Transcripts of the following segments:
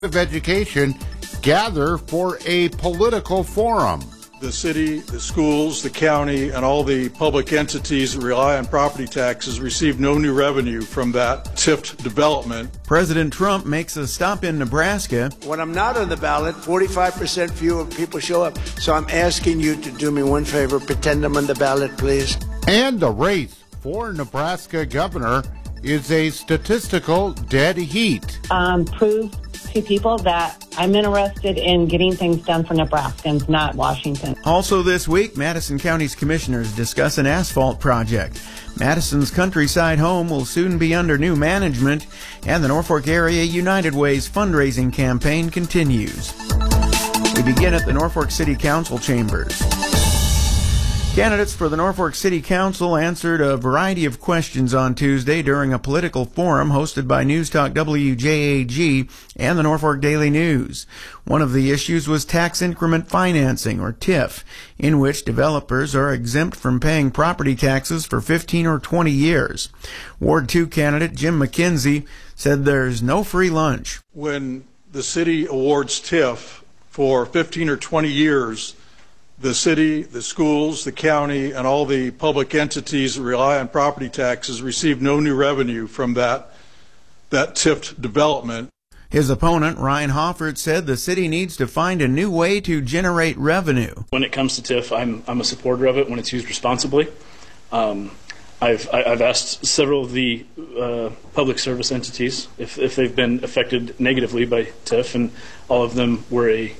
of Education gather for a political forum. The city, the schools, the county, and all the public entities that rely on property taxes receive no new revenue from that TIF development. President Trump makes a stop in Nebraska. When I'm not on the ballot, 45% fewer people show up. So I'm asking you to do me one favor, pretend I'm on the ballot, please. And the race for Nebraska governor is a statistical dead heat. Prove to people that I'm interested in getting things done for Nebraskans, not Washington. Also this week, Madison County's commissioners discuss an asphalt project. Madison's Countryside Home will soon be under new management, and the Norfolk Area United Way's fundraising campaign continues. We begin at the Norfolk City Council chambers. Candidates for the Norfolk City Council answered a variety of questions on Tuesday during a political forum hosted by News Talk WJAG and the Norfolk Daily News. One of the issues was tax increment financing, or TIF, in which developers are exempt from paying property taxes for 15 or 20 years. Ward 2 candidate Jim McKenzie said there's no free lunch. When the city awards TIF for 15 or 20 years, the city, the schools, the county, and all the public entities that rely on property taxes receive no new revenue from that TIF development. His opponent, Ryan Hoffert, said the city needs to find a new way to generate revenue. When it comes to TIF, I'm a supporter of it when it's used responsibly. I've asked several of the public service entities if they've been affected negatively by TIF, and all of them were a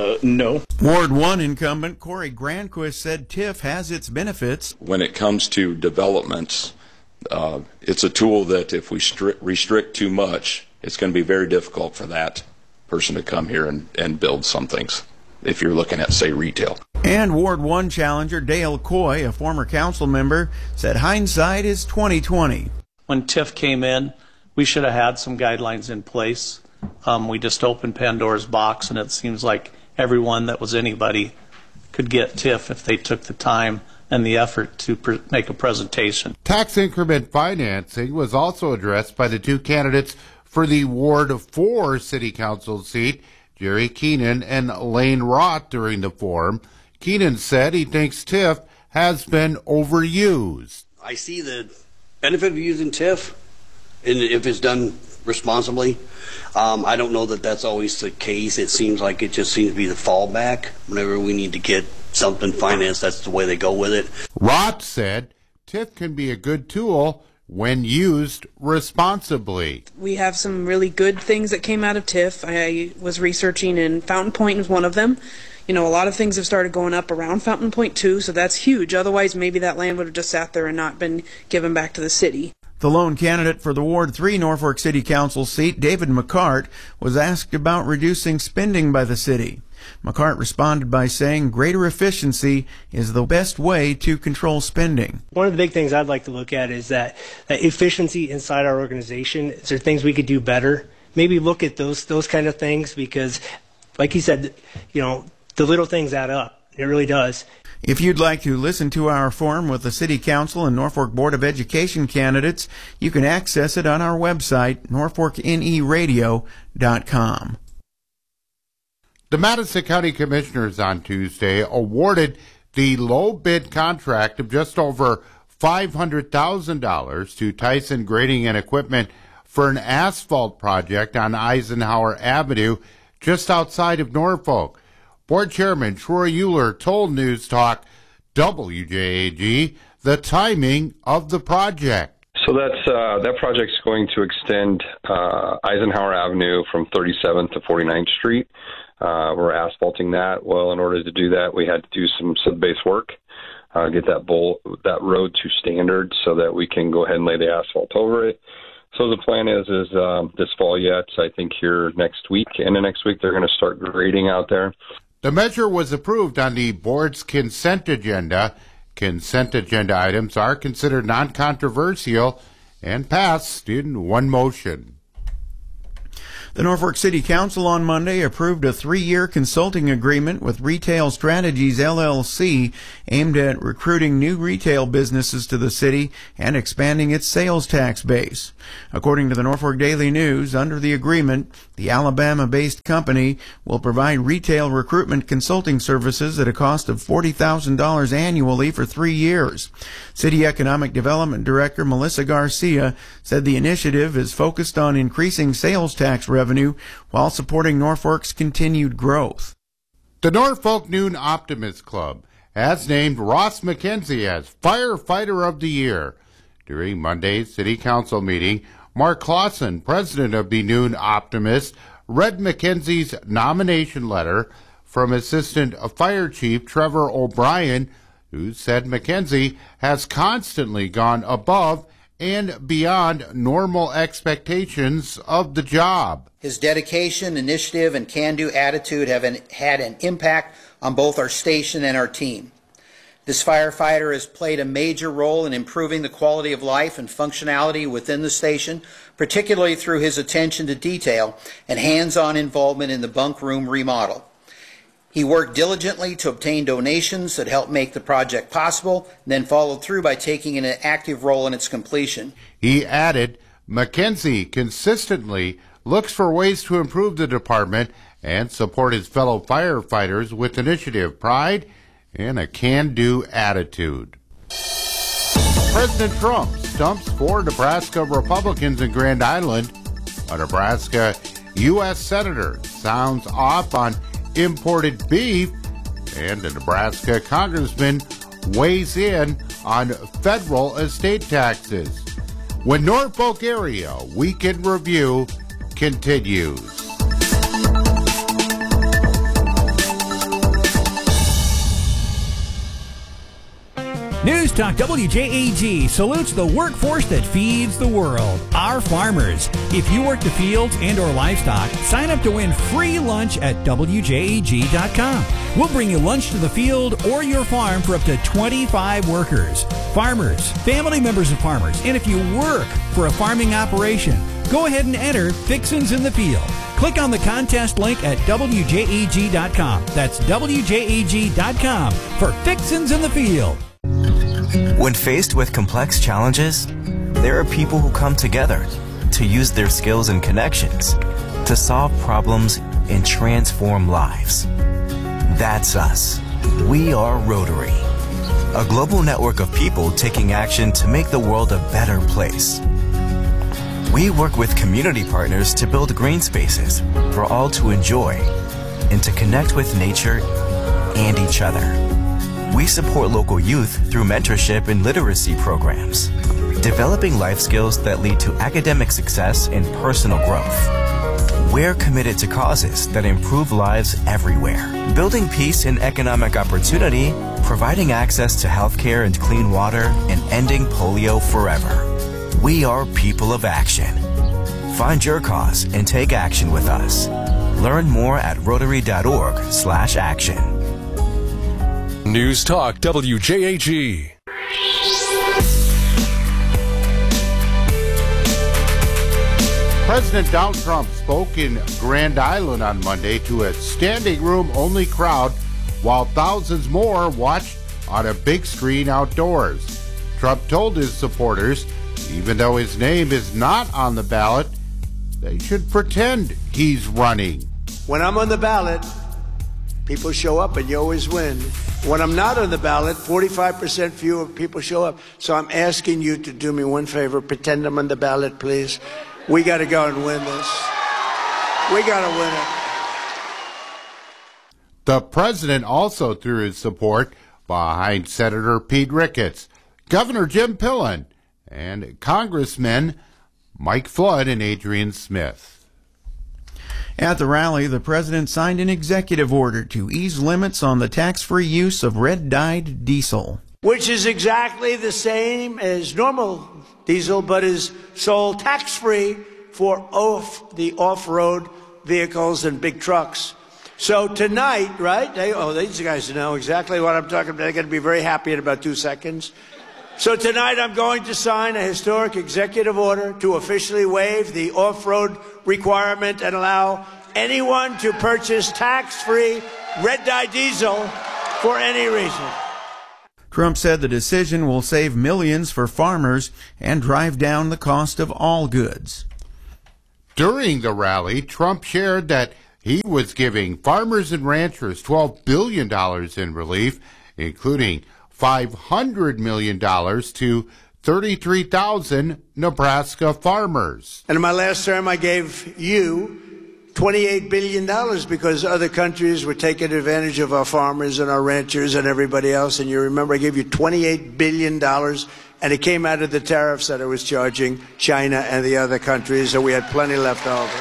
no. Ward 1 incumbent Corey Granquist said TIF has its benefits. When it comes to developments, it's a tool that if we restrict too much, it's going to be very difficult for that person to come here and build some things, if you're looking at, say, retail. And Ward 1 challenger Dale Coy, a former council member, said hindsight is 20/20. When TIF came in, we should have had some guidelines in place. We just opened Pandora's box, and it seems like everyone that was anybody could get TIF if they took the time and the effort to make a presentation. Tax increment financing was also addressed by the two candidates for the Ward 4 City Council seat, Jerry Keenan and Lane Roth, during the forum. Keenan said he thinks TIF has been overused. I see the benefit of using TIF, and if it's done responsibly. I don't know that that's always the case. It seems like it just seems to be the fallback. Whenever we need to get something financed, that's the way they go with it. Roth said TIF can be a good tool when used responsibly. We have some really good things that came out of TIF. I was researching, and Fountain Point is one of them. You know, a lot of things have started going up around Fountain Point too, so that's huge. Otherwise, maybe that land would have just sat there and not been given back to the city. The lone candidate for the Ward 3 Norfolk City Council seat, David McCart, was asked about reducing spending by the city. McCart responded by saying greater efficiency is the best way to control spending. One of the big things I'd like to look at is that efficiency inside our organization. Is there things we could do better? Maybe look at those kind of things, because, like he said, you know, the little things add up. It really does. If you'd like to listen to our forum with the City Council and Norfolk Board of Education candidates, you can access it on our website, norfolkneradio.com. The Madison County Commissioners on Tuesday awarded the low bid contract of just over $500,000 to Tyson Grading and Equipment for an asphalt project on Eisenhower Avenue just outside of Norfolk. Board Chairman Troy Euler told News Talk WJAG the timing of the project. So that project's going to extend Eisenhower Avenue from 37th to 49th Street. We're asphalting that. Well, in order to do that, we had to do some sub-base work, get that road to standard so that we can go ahead and lay the asphalt over it. So the plan is this fall yet, I think here next week, and the next week they're going to start grading out there. The measure was approved on the board's consent agenda. Consent agenda items are considered non-controversial and passed in one motion. The Norfolk City Council on Monday approved a 3-year consulting agreement with Retail Strategies LLC aimed at recruiting new retail businesses to the city and expanding its sales tax base. According to the Norfolk Daily News, under the agreement, the Alabama-based company will provide retail recruitment consulting services at a cost of $40,000 annually for 3 years. City Economic Development Director Melissa Garcia said the initiative is focused on increasing sales tax revenue while supporting Norfolk's continued growth. The Norfolk Noon Optimist Club has named Ross McKenzie as Firefighter of the Year. During Monday's City Council meeting, Mark Clausen, president of the Noon Optimist, read McKenzie's nomination letter from Assistant Fire Chief Trevor O'Brien, who said McKenzie has constantly gone above and beyond normal expectations of the job. His dedication, initiative, and can-do attitude have had an impact on both our station and our team. This firefighter has played a major role in improving the quality of life and functionality within the station, particularly through his attention to detail and hands-on involvement in the bunk room remodel. He worked diligently to obtain donations that helped make the project possible, and then followed through by taking an active role in its completion. He added, McKenzie consistently looks for ways to improve the department and support his fellow firefighters with initiative, pride, and a can-do attitude. President Trump stumps 4 Nebraska Republicans in Grand Island. A Nebraska U.S. Senator sounds off on imported beef, and a Nebraska congressman weighs in on federal estate taxes. When Norfolk Area Weekend Review continues. News Talk WJAG salutes the workforce that feeds the world, our farmers. If you work the fields and or livestock, sign up to win free lunch at WJAG.com. We'll bring you lunch to the field or your farm for up to 25 workers. Farmers, family members of farmers, and if you work for a farming operation, go ahead and enter Fixins in the Field. Click on the contest link at WJAG.com. That's WJAG.com for Fixins in the Field. When faced with complex challenges, there are people who come together to use their skills and connections to solve problems and transform lives. That's us. We are Rotary, a global network of people taking action to make the world a better place. We work with community partners to build green spaces for all to enjoy and to connect with nature and each other. We support local youth through mentorship and literacy programs, developing life skills that lead to academic success and personal growth. We're committed to causes that improve lives everywhere, building peace and economic opportunity, providing access to healthcare and clean water, and ending polio forever. We are people of action. Find your cause and take action with us. Learn more at rotary.org/action. News Talk WJAG. President Donald Trump spoke in Grand Island on Monday to a standing room only crowd while thousands more watched on a big screen outdoors. Trump told his supporters, even though his name is not on the ballot, they should pretend he's running. When I'm on the ballot, people show up and you always win. When I'm not on the ballot, 45% fewer people show up. So I'm asking you to do me one favor. Pretend I'm on the ballot, please. We got to go and win this. We got to win it. The president also threw his support behind Senator Pete Ricketts, Governor Jim Pillen, and Congressmen Mike Flood and Adrian Smith. At the rally, the president signed an executive order to ease limits on the tax-free use of red-dyed diesel, which is exactly the same as normal diesel, but is sold tax-free for the off-road vehicles and big trucks. So tonight, right, these guys know exactly what I'm talking about. They're going to be very happy in about 2 seconds. So tonight I'm going to sign a historic executive order to officially waive the off-road requirement and allow anyone to purchase tax-free red-dye diesel for any reason. Trump said the decision will save millions for farmers and drive down the cost of all goods. During the rally, Trump shared that he was giving farmers and ranchers $12 billion in relief, including $500 million to 33,000 Nebraska farmers. And in my last term, I gave you $28 billion because other countries were taking advantage of our farmers and our ranchers and everybody else. And you remember I gave you $28 billion, and it came out of the tariffs that I was charging China and the other countries, so we had plenty left over.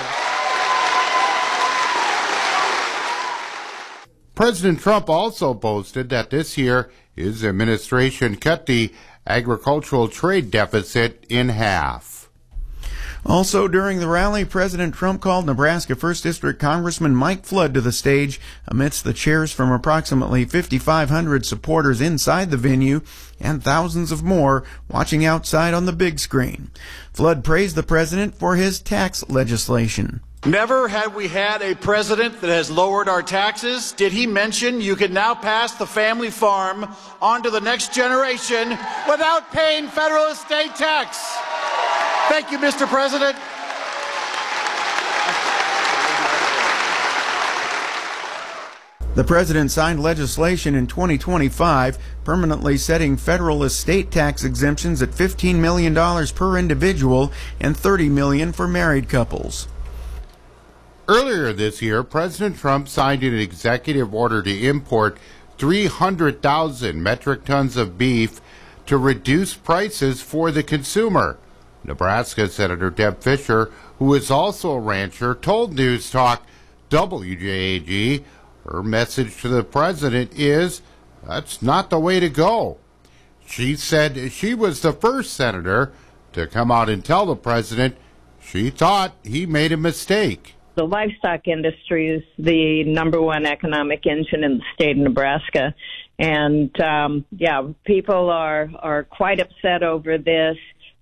President Trump also boasted that this year his administration cut the agricultural trade deficit in half. Also during the rally, President Trump called Nebraska 1st District Congressman Mike Flood to the stage amidst the cheers from approximately 5,500 supporters inside the venue and thousands of more watching outside on the big screen. Flood praised the president for his tax legislation. Never have we had a president that has lowered our taxes. Did he mention you can now pass the family farm on to the next generation without paying federal estate tax? Thank you, Mr. President. The president signed legislation in 2025 permanently setting federal estate tax exemptions at $15 million per individual and $30 million for married couples. Earlier this year, President Trump signed an executive order to import 300,000 metric tons of beef to reduce prices for the consumer. Nebraska Senator Deb Fischer, who is also a rancher, told News Talk WJAG her message to the president is that's not the way to go. She said she was the first senator to come out and tell the president she thought he made a mistake. The livestock industry is the number one economic engine in the state of Nebraska. And, people are quite upset over this.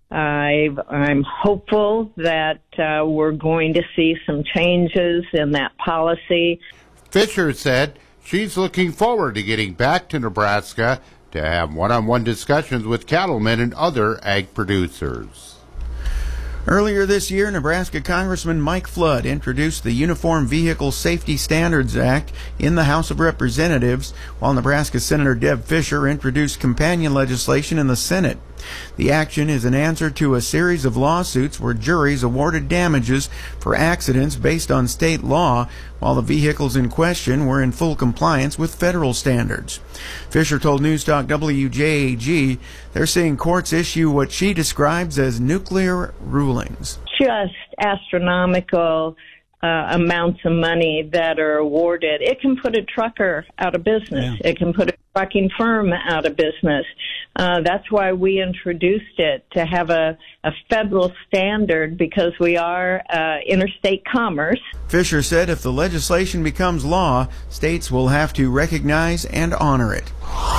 I'm hopeful that we're going to see some changes in that policy. Fischer said she's looking forward to getting back to Nebraska to have one-on-one discussions with cattlemen and other ag producers. Earlier this year, Nebraska Congressman Mike Flood introduced the Uniform Vehicle Safety Standards Act in the House of Representatives, while Nebraska Senator Deb Fischer introduced companion legislation in the Senate. The action is an answer to a series of lawsuits where juries awarded damages for accidents based on state law, while the vehicles in question were in full compliance with federal standards. Fisher told News Talk WJAG they're seeing courts issue what she describes as nuclear rulings. Just astronomical amounts of money that are awarded. It can put a trucker out of business. Yeah. It can put a trucking firm out of business. That's why we introduced it, to have a federal standard, because we are interstate commerce. Fisher said if the legislation becomes law, states will have to recognize and honor it.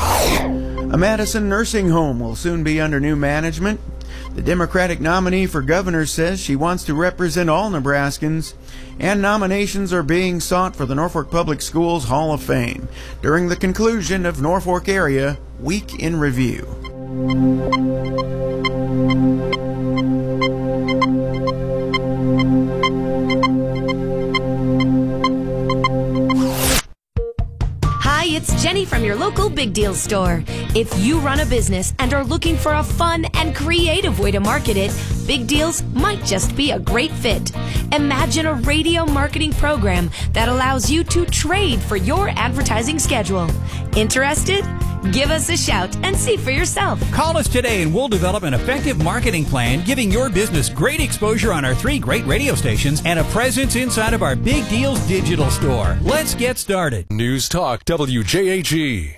A Madison nursing home will soon be under new management. The Democratic nominee for governor says she wants to represent all Nebraskans, and nominations are being sought for the Norfolk Public Schools Hall of Fame during the conclusion of Norfolk Area Week in Review. Hi, it's Jenny from your local Big Deal store. If you run a business and are looking for a fun and creative way to market it, Big Deals might just be a great fit. Imagine a radio marketing program that allows you to trade for your advertising schedule. Interested? Give us a shout and see for yourself. Call us today and we'll develop an effective marketing plan giving your business great exposure on our 3 great radio stations and a presence inside of our Big Deals digital store. Let's get started. News Talk WJAG.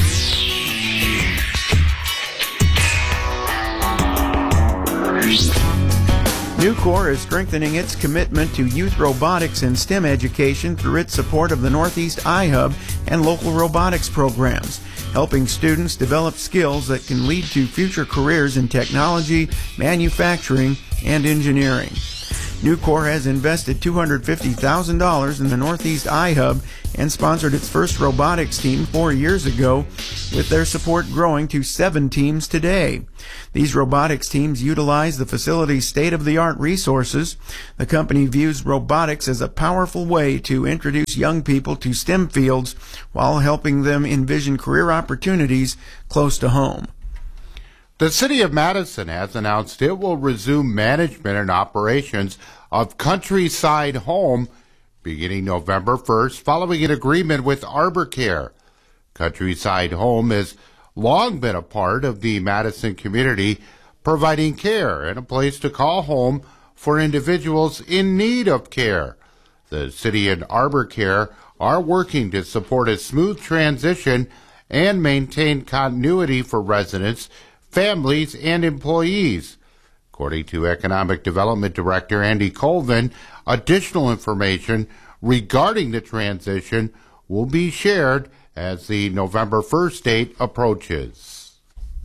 Nucor is strengthening its commitment to youth robotics and STEM education through its support of the Northeast iHub and local robotics programs. helping students develop skills that can lead to future careers in technology, manufacturing, and engineering. Nucor has invested $250,000 in the Northeast iHub and sponsored its first robotics team 4 years ago, with their support growing to 7 teams today. These robotics teams utilize the facility's state-of-the-art resources. The company views robotics as a powerful way to introduce young people to STEM fields while helping them envision career opportunities close to home. The City of Madison has announced it will resume management and operations of Countryside Home beginning November 1st, following an agreement with ArborCare. Countryside Home has long been a part of the Madison community, providing care and a place to call home for individuals in need of care. The City and ArborCare are working to support a smooth transition and maintain continuity for residents, families, and employees. According to Economic Development Director Andy Colvin, additional information regarding the transition will be shared as the November 1st date approaches.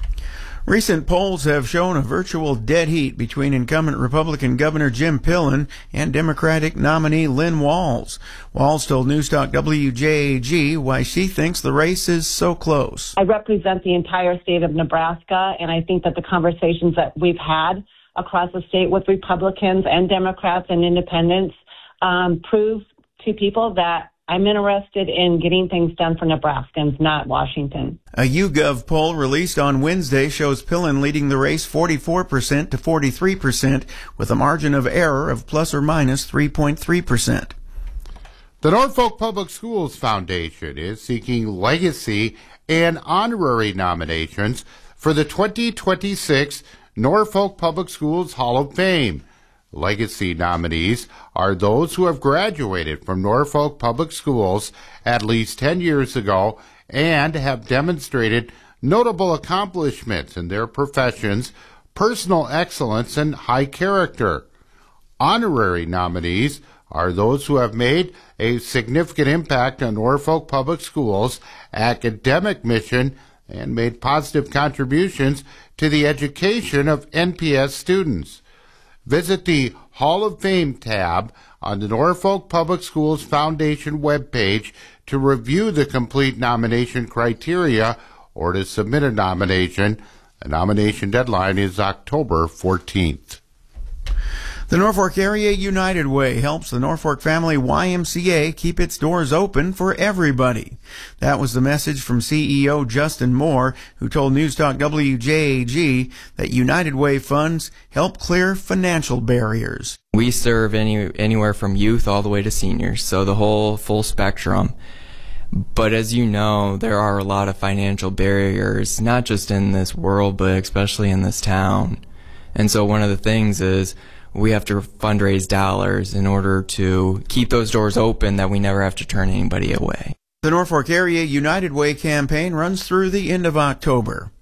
Recent polls have shown a virtual dead heat between incumbent Republican Governor Jim Pillen and Democratic nominee Lynn Walz. Walz told Newstalk WJAG why she thinks the race is so close. I represent the entire state of Nebraska, and I think that the conversations that we've had across the state with Republicans and Democrats and independents prove to people that I'm interested in getting things done for Nebraskans, not Washington. A YouGov poll released on Wednesday shows Pillen leading the race 44% to 43%, with a margin of error of plus or minus 3.3%. The Norfolk Public Schools Foundation is seeking legacy and honorary nominations for the 2026 Norfolk Public Schools Hall of Fame. Legacy nominees are those who have graduated from Norfolk Public Schools at least 10 years ago and have demonstrated notable accomplishments in their professions, personal excellence, and high character. Honorary nominees are those who have made a significant impact on Norfolk Public Schools' academic mission and made positive contributions to the education of NPS students. Visit the Hall of Fame tab on the Norfolk Public Schools Foundation webpage to review the complete nomination criteria or to submit a nomination. The nomination deadline is October 14th. The Norfolk Area United Way helps the Norfolk Family YMCA keep its doors open for everybody. That was the message from CEO Justin Moore, who told Newstalk WJAG that United Way funds help clear financial barriers. We serve anywhere from youth all the way to seniors, so the whole full spectrum. But as you know, there are a lot of financial barriers, not just in this world, but especially in this town. And so one of the things is we have to fundraise dollars in order to keep those doors open, that we never have to turn anybody away. The Norfolk Area United Way campaign runs through the end of October.